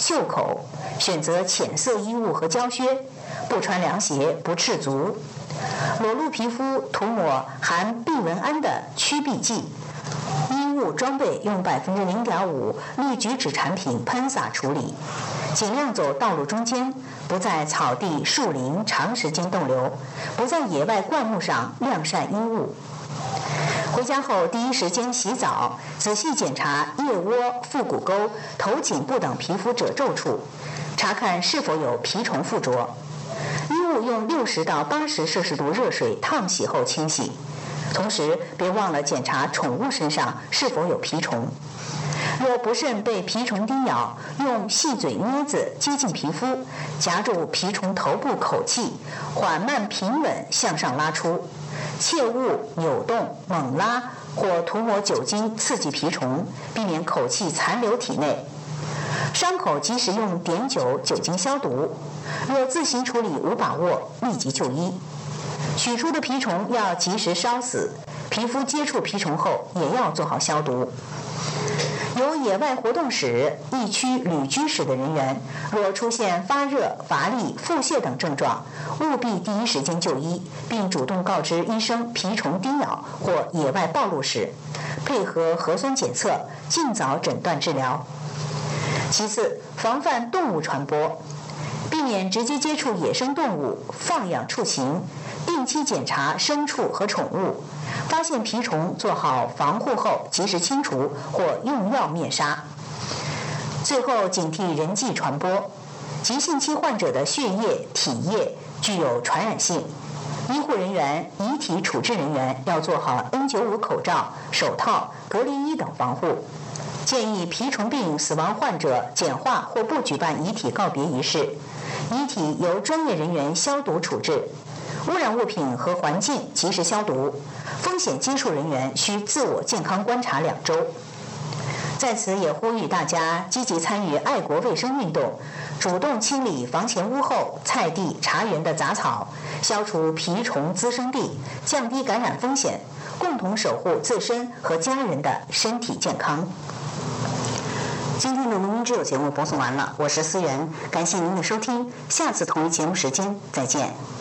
袖口，选择浅色衣物和胶靴，不穿凉鞋，不赤足。裸露皮肤涂抹含避蚊胺的驱避剂。衣物装备用0.5%氯菊酯产品喷洒处理，尽量走道路中间，不在草地、树林长时间逗留，不在野外灌木上晾晒衣物。回家后第一时间洗澡，仔细检查腋窝、腹股沟、头颈部等皮肤褶皱处，查看是否有蜱虫附着。衣物用60到80摄氏度热水烫洗后清洗，同时别忘了检查宠物身上是否有蜱虫。若不慎被蜱虫叮咬，用细嘴镊子接近皮肤，夹住蜱虫头部口器，缓慢平稳向上拉出，切勿扭动、猛拉或涂抹酒精刺激蜱虫，避免口气残留体内。伤口及时用碘酒酒精消毒，若自行处理无把握，立即就医。取出的蜱虫要及时烧死，皮肤接触蜱虫后也要做好消毒。有野外活动史、疫区旅居史的人员，若出现发热、乏力、腹泻等症状，务必第一时间就医，并主动告知医生蜱虫叮咬或野外暴露史，配合核酸检测，尽早诊断治疗。其次，防范动物传播，避免直接接触野生动物，放养畜禽，定期检查牲畜和宠物，发现蜱虫做好防护后及时清除或用药灭杀。最后，警惕人际传播，急性期患者的血液、体液具有传染性，医护人员、遗体处置人员要做好 N95 口罩、手套、隔离衣等防护。建议蜱虫病死亡患者简化或不举办遗体告别仪式，遗体由专业人员消毒处置，污染物品和环境及时消毒，风险接触人员需自我健康观察2周。在此也呼吁大家积极参与爱国卫生运动，主动清理房前屋后、菜地、茶园的杂草，消除蜱虫滋生地，降低感染风险，共同守护自身和家人的身体健康。今天的农民之友节目播送完了，我是思源，感谢您的收听，下次同一节目时间再见。